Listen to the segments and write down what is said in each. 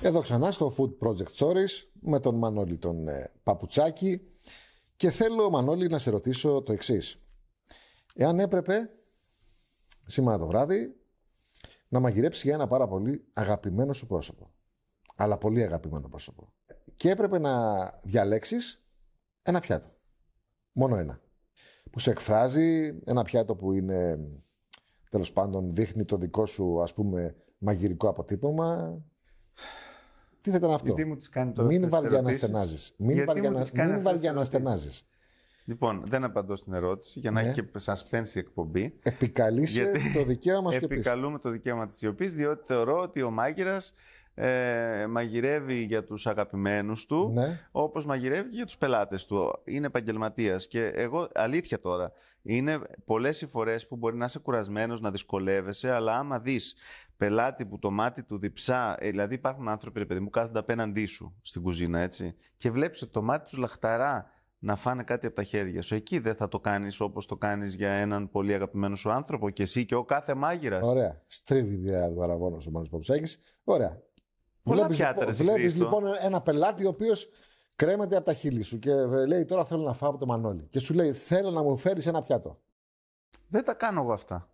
Εδώ ξανά στο Food Project Stories με τον Μανώλη τον Παπουτσάκη και θέλω, Μανώλη, να σε ρωτήσω το εξής. Εάν έπρεπε σήμερα το βράδυ να μαγειρέψει για ένα πάρα πολύ αγαπημένο σου πρόσωπο, αλλά πολύ αγαπημένο πρόσωπο, και έπρεπε να διαλέξεις ένα πιάτο, μόνο ένα, που σε εκφράζει, ένα πιάτο που είναι, τέλος πάντων, δείχνει το δικό σου, ας πούμε, μαγειρικό αποτύπωμα, τι θα ήταν αυτό? Γιατί μου τις κάνει τώρα Μην αυτές τις ερωτήσεις? Μην βαριά να στενάζεις. Λοιπόν, δεν απαντώ στην ερώτηση για να έχει και suspense η εκπομπή. Επικαλείσαι το δικαίωμα σιωπής. Επικαλούμε το δικαίωμα της σιωπής, διότι θεωρώ ότι ο μάγειρας μαγειρεύει για τους αγαπημένους του, Ναι. όπως μαγειρεύει και για τους πελάτες του. Είναι επαγγελματίας. Και εγώ, αλήθεια τώρα, είναι πολλές οι φορές που μπορεί να είσαι κουρασμένος, να δυσκολεύεσαι, αλλά άμα δεις πελάτη που το μάτι του διψά, δηλαδή υπάρχουν άνθρωποι, ρε παιδί μου, κάθονται απέναντί σου στην κουζίνα, έτσι, και βλέπεις ότι το μάτι τους λαχταρά να φάνε κάτι από τα χέρια σου. Εκεί δεν θα το κάνεις όπως το κάνεις για έναν πολύ αγαπημένο σου άνθρωπο, και εσύ και ο κάθε μάγειρας? Ωραία. Στρίβει ιδέα του παραγόνος ο Μάνος Παπουτσάκης. Ωραία. Βλέπεις λοιπόν ένα πελάτη ο οποίος κρέμεται από τα χείλη σου και λέει: τώρα θέλω να φάω από το Μανώλη. Και σου λέει: θέλω να μου φέρεις ένα πιάτο. Δεν τα κάνω εγώ αυτά.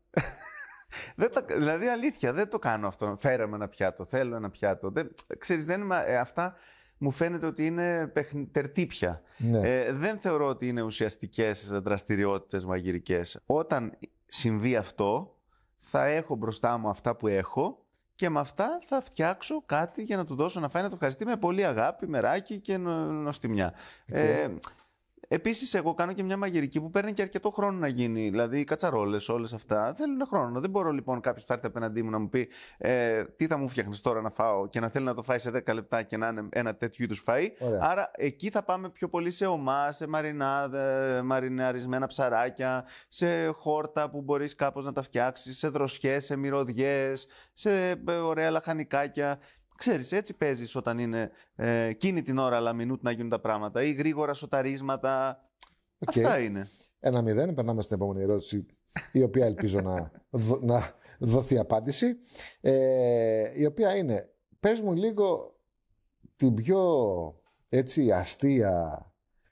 Δηλαδή, αλήθεια, δεν το κάνω αυτό. Φέρε με ένα πιάτο. Θέλω ένα πιάτο. Ξέρεις, αυτά μου φαίνεται ότι είναι τερτύπια. Ναι. Δεν θεωρώ ότι είναι ουσιαστικές δραστηριότητες μαγειρικές. Όταν συμβεί αυτό, θα έχω μπροστά μου αυτά που έχω και με αυτά θα φτιάξω κάτι για να του δώσω να φάει, να το ευχαριστεί με πολύ αγάπη, μεράκι και νοστιμιά. Επίσης, εγώ κάνω και μια μαγειρική που παίρνει και αρκετό χρόνο να γίνει. Δηλαδή, οι κατσαρόλες, όλες αυτά θέλουν χρόνο. Δεν μπορώ λοιπόν κάποιος θα έρθει απέναντί μου να μου πει τι θα μου φτιάχνεις τώρα να φάω, και να θέλει να το φάει σε 10 λεπτά και να είναι ένα τέτοιου είδους φαΐ. Ωραία. Άρα, εκεί θα πάμε πιο πολύ σε ομά, σε μαριναρισμένα ψαράκια, σε χόρτα που μπορείς κάπως να τα φτιάξεις, σε δροσιές, σε μυρωδιές, σε ωραία λαχανικάκια. Ξέρεις, έτσι παίζεις όταν είναι εκείνη την ώρα, αλλά μινούτ να γίνουν τα πράγματα, ή γρήγορα σοταρίσματα. Αυτά είναι. 1-0. Περνάμε στην επόμενη ερώτηση, η οποία ελπίζω να δοθεί απάντηση. Η οποία είναι: πες μου λίγο την πιο έτσι αστεία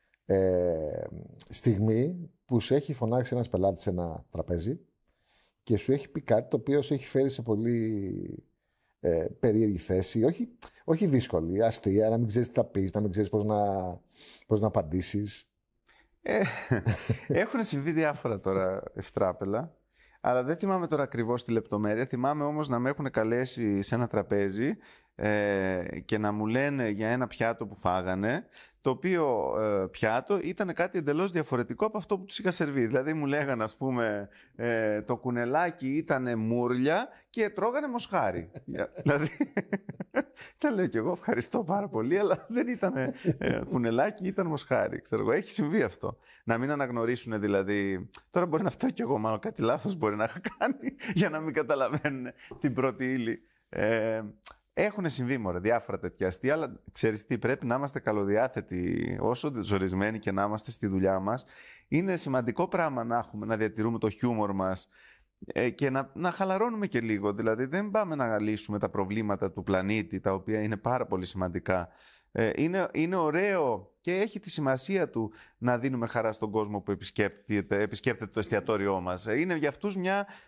στιγμή που σου έχει φωνάξει ένας πελάτης σε ένα τραπέζι και σου έχει πει κάτι το οποίο σε έχει φέρει σε πολύ περίεργη θέση, όχι δύσκολη, αστεία, να μην ξέρεις τι θα πεις, να μην ξέρεις πώς να απαντήσεις. Έχουν συμβεί διάφορα τώρα ευτράπελα, αλλά δεν θυμάμαι τώρα ακριβώς τη λεπτομέρεια. Θυμάμαι όμως να με έχουν καλέσει σε ένα τραπέζι και να μου λένε για ένα πιάτο που φάγανε, το οποίο πιάτο ήταν κάτι εντελώς διαφορετικό από αυτό που τους είχα σερβίρει. Δηλαδή μου λέγανε, ας πούμε, το κουνελάκι ήταν μούρλια και τρώγανε μοσχάρι. Δηλαδή, τα λέω κι εγώ, ευχαριστώ πάρα πολύ, αλλά δεν ήταν κουνελάκι, ήταν μοσχάρι. Ξέρω εγώ, έχει συμβεί αυτό. Να μην αναγνωρίσουν δηλαδή. Τώρα μπορεί να φταίω κι εγώ, μάλλον κάτι λάθος μπορεί να είχα κάνει για να μην καταλαβαίνουν την πρώτη ύλη. Έχουν συμβεί διάφορα τέτοια αστεία, αλλά ξέρεις τι, πρέπει να είμαστε καλοδιάθετοι, όσο ζορισμένοι και να είμαστε στη δουλειά μας. Είναι σημαντικό πράγμα να διατηρούμε το χιούμορ μας και να χαλαρώνουμε και λίγο. Δηλαδή δεν πάμε να λύσουμε τα προβλήματα του πλανήτη, τα οποία είναι πάρα πολύ σημαντικά. Είναι ωραίο και έχει τη σημασία του να δίνουμε χαρά στον κόσμο που επισκέπτεται το εστιατόριό μας. Είναι για αυτούς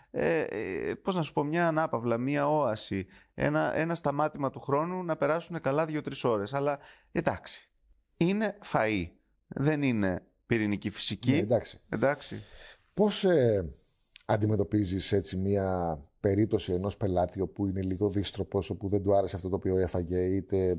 μια ανάπαυλα, μια όαση, ένα σταμάτημα του χρόνου να περάσουν καλά 2-3 ώρες. Αλλά εντάξει, είναι φαΐ, δεν είναι πυρηνική φυσική. Ναι, εντάξει. Πώς αντιμετωπίζεις έτσι μια περίπτωση ενός πελάτη όπου είναι λίγο δύστροπος, όπου δεν του άρεσε αυτό το οποίο έφαγε, είτε